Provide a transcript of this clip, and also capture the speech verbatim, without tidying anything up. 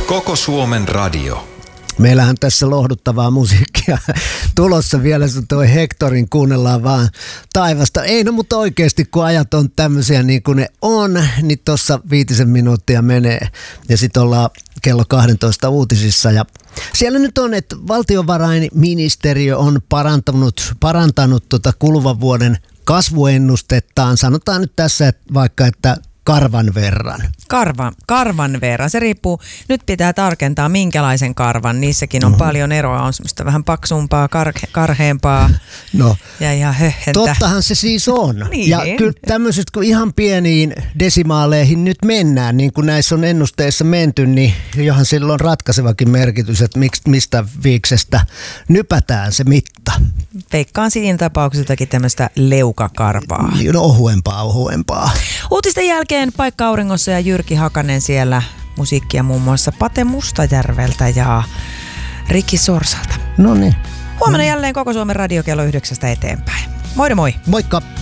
Koko Suomen radio. Meillähän tässä lohduttavaa musiikkia tulossa vielä, sun toi Hectorin kuunnellaan vaan taivasta. Ei no, mutta oikeasti kun ajat on tämmöisiä niin kuin ne on, niin tossa viitisen minuuttia menee ja sit ollaan kello kaksitoista uutisissa ja siellä nyt on, että valtiovarainministeriö on parantanut, parantanut tota kuluvan vuoden kasvuennustettaan. Sanotaan nyt tässä että vaikka, että karvan verran. Karva, karvan verran. Se riippuu, nyt pitää tarkentaa minkälaisen karvan. Niissäkin on No. paljon eroa. On semmoista vähän paksumpaa, karhe, karheampaa No, ja, ja höhhentä. tottahan se siis on. Niin. Ja kyllä tämmöiset, kun ihan pieniin desimaaleihin nyt mennään, niin kuin näissä on ennusteissa menty, niin johan sillä on ratkaisevakin merkitys, että miksi, mistä viiksestä nypätään se mitta. Veikkaan siinä tapauksessakin tämmöistä leukakarvaa. No ohuempaa, ohuempaa. Uutisten jälkeen Paikka Auringossa ja Jyrki Hakanen siellä. Musiikkia muun muassa Pate Mustajärveltä ja Rikki Sorsalta. No niin. Huomenna jälleen Koko Suomen radio kello yhdeksästä eteenpäin. Moi moi! Moikka!